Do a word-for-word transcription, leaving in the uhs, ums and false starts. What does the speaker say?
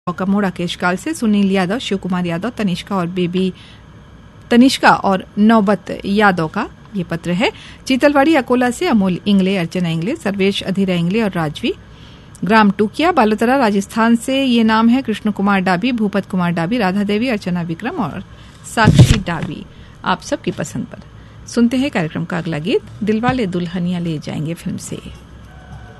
कमोड़ा के इश्काल से सुनील यादव, शिव कुमार यादव, तनिष्का और बेबी तनिष्का और नौबत यादव का ये पत्र है। चीतलवाड़ी अकोला से अमोल इंगले, अर्चना इंगले, सर्वेश अधीरा इंगले और राजवी। ग्राम टूकिया बालोतरा राजस्थान से ये नाम है कृष्ण कुमार डाबी, भूपत कुमार डाबी, राधा देवी, अर्चना विक्रम और साक्षी डाबी। आप सबकी पसंद पर सुनते हैं कार्यक्रम का अगला गीत, दिलवाले दुल्हनिया ले जाएंगे फिल्म से।